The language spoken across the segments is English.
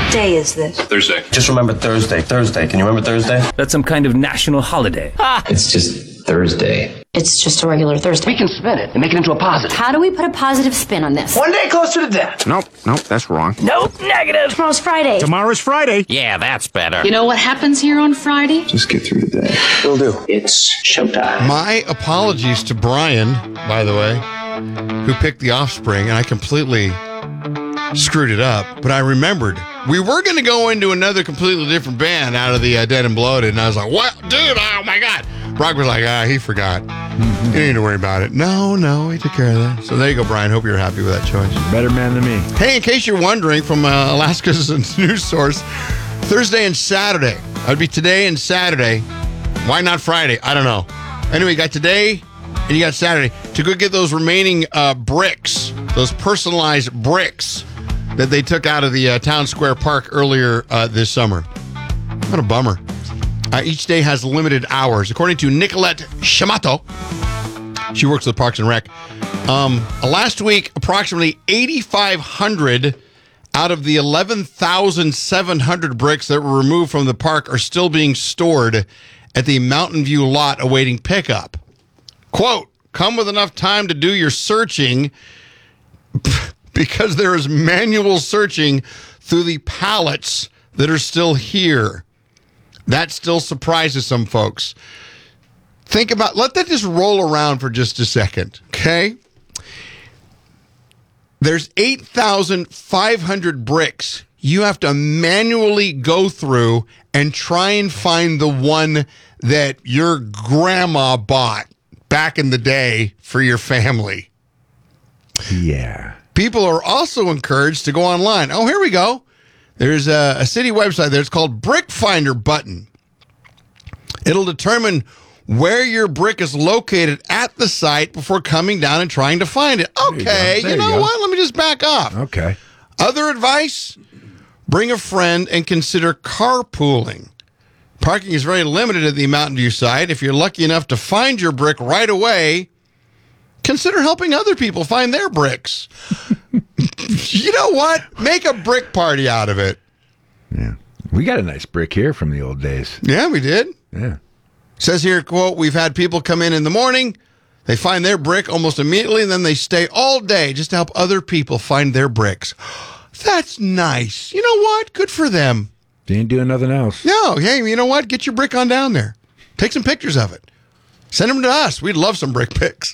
What day is this? Thursday. Just remember Thursday. Can you remember Thursday? That's some kind of national holiday. It's just Thursday. It's just a regular Thursday. We can spin it and make it into a positive. How do we put a positive spin on this? One day closer to death. Nope, that's wrong. Nope, negative. Tomorrow's Friday. Tomorrow's Friday. Yeah, that's better. You know what happens here on Friday? Just get through the day. Will do. It's showtime. My apologies to Brian, by the way, who picked The Offspring, and I completely screwed it up. But I remembered we were going to go into another completely different band out of the Dead and Bloated, and I was like, "What, dude? Oh my God!" Brock was like, he forgot. You don't need to worry about it. No, he took care of that. So there you go, Brian. Hope you're happy with that choice. Better man than me. Hey, in case you're wondering, from Alaska's news source, Thursday and Saturday. I'd be today and Saturday. Why not Friday? I don't know. Anyway, you got today and you got Saturday to go get those remaining bricks, those personalized bricks that they took out of the Town Square Park earlier this summer. What a bummer. Each day has limited hours. According to Nicolette Shamato, she works with Parks and Rec. Last week, approximately 8,500 out of the 11,700 bricks that were removed from the park are still being stored at the Mountain View lot awaiting pickup. Quote, come with enough time to do your searching because there is manual searching through the pallets that are still here. That still surprises some folks. Let that just roll around for just a second, okay? There's 8,500 bricks you have to manually go through and try and find the one that your grandma bought back in the day for your family. Yeah. People are also encouraged to go online. Oh, here we go. There's a city website there. It's called Brick Finder Button. It'll determine where your brick is located at the site before coming down and trying to find it. Okay, you know what? Let me just back off. Okay. Other advice? Bring a friend and consider carpooling. Parking is very limited at the Mountain View site. If you're lucky enough to find your brick right away, consider helping other people find their bricks. You know what? Make a brick party out of it. Yeah. We got a nice brick here from the old days. Yeah, we did. Yeah. Says here, quote, we've had people come in the morning, they find their brick almost immediately, and then they stay all day just to help other people find their bricks. That's nice. You know what? Good for them. They ain't doing nothing else. No, hey, you know what? Get your brick on down there. Take some pictures of it. Send them to us. We'd love some brick pics.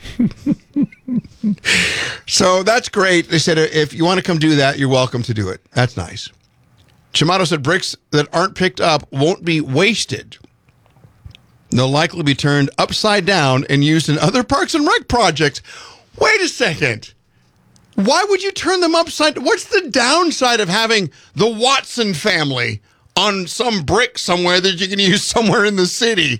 So that's great. They said if you want to come do that, you're welcome to do it. That's nice. Shamato said bricks that aren't picked up won't be wasted. They'll likely be turned upside down and used in other Parks and Rec projects. Wait a second. Why would you turn them upside down? What's the downside of having the Watson family on some brick somewhere that you can use somewhere in the city?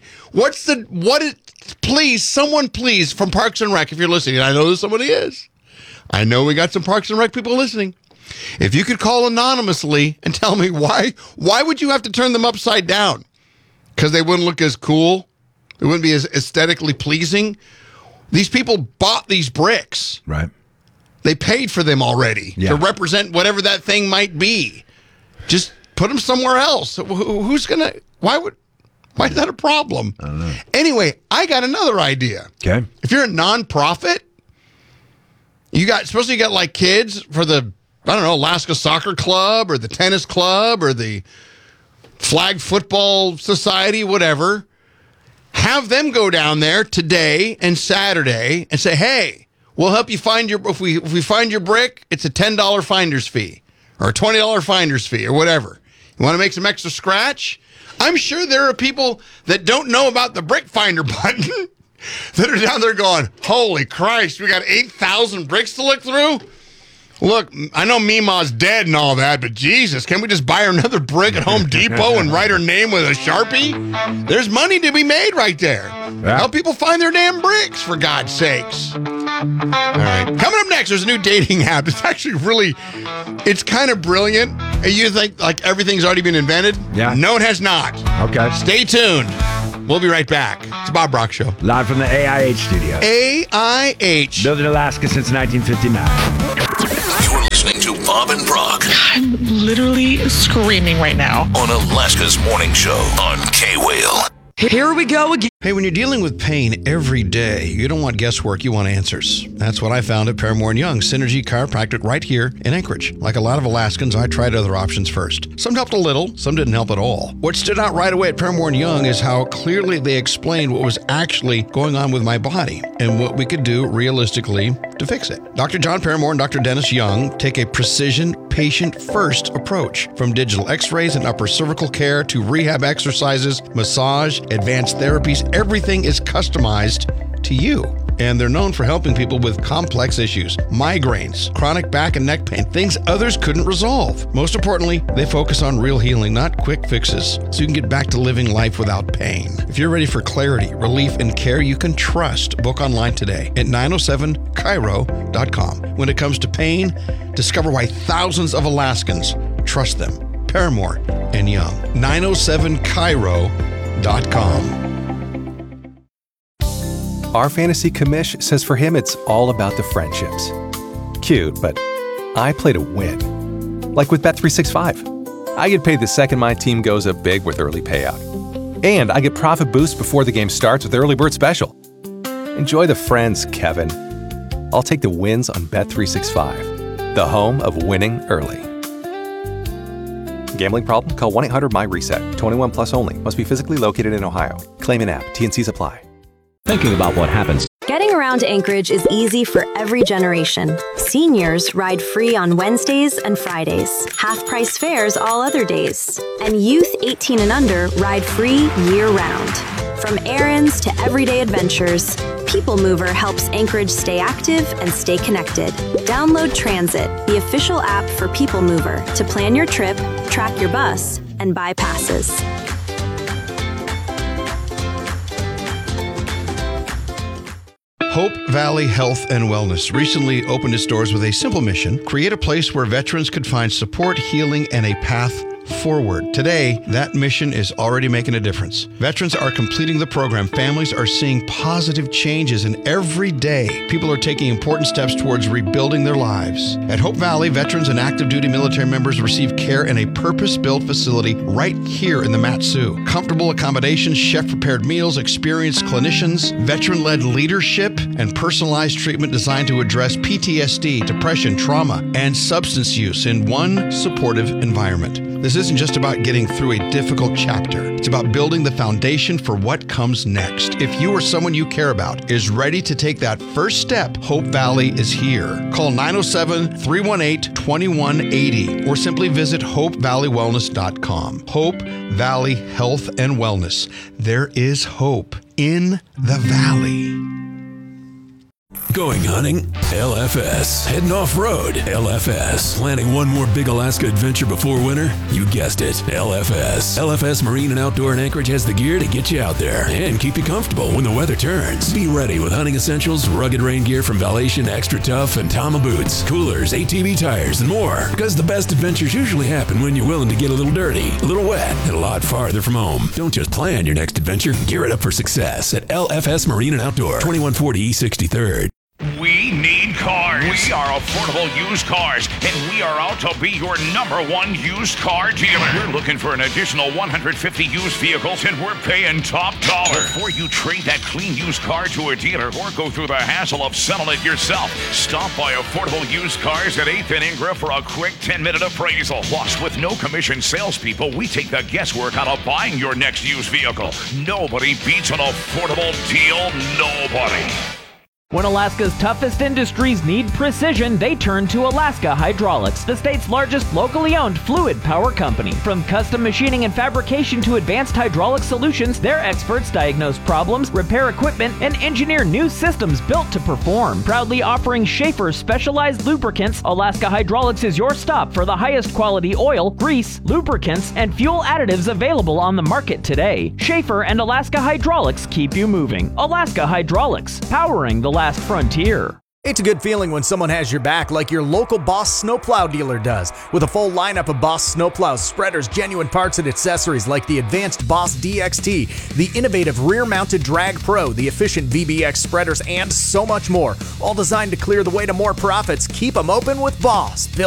Someone please, from Parks and Rec, if you're listening, and I know somebody is. I know we got some Parks and Rec people listening. If you could call anonymously and tell me why would you have to turn them upside down? Because they wouldn't look as cool? They wouldn't be as aesthetically pleasing? These people bought these bricks. Right. They paid for them already to represent whatever that thing might be. Just put them somewhere else. Who's going to... Why is that a problem? I don't know. Anyway, I got another idea. Okay. If you're a nonprofit, suppose you got like kids for the, I don't know, Alaska Soccer Club or the Tennis Club or the Flag Football Society, whatever. Have them go down there today and Saturday and say, hey, we'll help you find if we find your brick, it's a $10 finder's fee or a $20 finder's fee or whatever. You want to make some extra scratch? I'm sure there are people that don't know about the brick finder button that are down there going, holy Christ, we got 8,000 bricks to look through? Look, I know Mima's dead and all that, but Jesus, can we just buy her another brick at Home Depot and write her name with a Sharpie? There's money to be made right there. Yeah. Help people find their damn bricks, for God's sakes. All right. Coming up next, there's a new dating app. It's actually it's kind of brilliant. You think like everything's already been invented? Yeah. No, it has not. Okay. Stay tuned. We'll be right back. It's Bob Brock Show. Live from the AIH studio. AIH. Built in Alaska since 1959. You're listening to Bob and Brock. I'm literally screaming right now. On Alaska's Morning Show on K-Whale. Here we go again. Hey, when you're dealing with pain every day, you don't want guesswork, you want answers. That's what I found at Paramore & Young, Synergy Chiropractic right here in Anchorage. Like a lot of Alaskans, I tried other options first. Some helped a little, some didn't help at all. What stood out right away at Paramore & Young is how clearly they explained what was actually going on with my body and what we could do realistically to fix it. Dr. John Paramore and Dr. Dennis Young take a precision, patient-first approach. From digital x-rays and upper cervical care to rehab exercises, massage, advanced therapies, everything is customized to you. And they're known for helping people with complex issues, migraines, chronic back and neck pain, things others couldn't resolve. Most importantly, they focus on real healing, not quick fixes, so you can get back to living life without pain. If you're ready for clarity, relief, and care you can trust, book online today at 907chiro.com. When it comes to pain, discover why thousands of Alaskans trust them. Paramore & Young. 907chiro.com. Our fantasy commish says for him it's all about the friendships. Cute, but I play to win. Like with Bet365. I get paid the second my team goes up big with early payout. And I get profit boost before the game starts with Early Bird Special. Enjoy the friends, Kevin. I'll take the wins on Bet365, the home of winning early. Gambling problem? Call 1-800-MY-RESET. 21 plus only. Must be physically located in Ohio. Claim in app. T&Cs apply. Thinking about what happens. Getting around Anchorage is easy for every generation. Seniors ride free on Wednesdays and Fridays. Half-price fares all other days. And youth 18 and under ride free year-round. From errands to everyday adventures, People Mover helps Anchorage stay active and stay connected. Download Transit, the official app for People Mover, to plan your trip, track your bus, and buy passes. Hope Valley Health and Wellness recently opened its doors with a simple mission: create a place where veterans could find support, healing, and a path forward. Today, that mission is already making a difference. Veterans are completing the program. Families are seeing positive changes, and every day, people are taking important steps towards rebuilding their lives. At Hope Valley, veterans and active duty military members receive care in a purpose-built facility right here in the Mat-Su. Comfortable accommodations, chef-prepared meals, experienced clinicians, veteran-led leadership, and personalized treatment designed to address PTSD, depression, trauma, and substance use in one supportive environment. This isn't just about getting through a difficult chapter. It's about building the foundation for what comes next. If you or someone you care about is ready to take that first step, Hope Valley is here. Call 907-318-2180 or simply visit HopeValleyWellness.com. Hope Valley Health and Wellness. There is hope in the valley. Going hunting? LFS. Heading off-road? LFS. Planning one more big Alaska adventure before winter? You guessed it, LFS. LFS Marine and Outdoor in Anchorage has the gear to get you out there and keep you comfortable when the weather turns. Be ready with hunting essentials, rugged rain gear from Valation, Extra Tough, and Tama boots, coolers, ATV tires, and more. Because the best adventures usually happen when you're willing to get a little dirty, a little wet, and a lot farther from home. Don't just plan your next adventure. Gear it up for success at LFS Marine and Outdoor, 2140 East 63rd. We need cars. We are Affordable Used Cars, and we are out to be your #1 used car dealer. We're looking for an additional 150 used vehicles, and we're paying top dollar. Before you trade that clean used car to a dealer or go through the hassle of selling it yourself, stop by Affordable Used Cars at 8th and Ingra for a quick 10-minute appraisal. Plus, with no commission salespeople, we take the guesswork out of buying your next used vehicle. Nobody beats an affordable deal. Nobody. When Alaska's toughest industries need precision, they turn to Alaska Hydraulics, the state's largest locally owned fluid power company. From custom machining and fabrication to advanced hydraulic solutions, their experts diagnose problems, repair equipment, and engineer new systems built to perform. Proudly offering Schaefer's specialized lubricants, Alaska Hydraulics is your stop for the highest quality oil, grease, lubricants, and fuel additives available on the market today. Schaefer and Alaska Hydraulics keep you moving. Alaska Hydraulics, powering the last frontier. It's a good feeling when someone has your back like your local Boss snowplow dealer does. With a full lineup of Boss snowplows, spreaders, genuine parts, and accessories like the advanced Boss DXT, the innovative rear-mounted Drag Pro, the efficient VBX spreaders, and so much more. All designed to clear the way to more profits. Keep them open with Boss.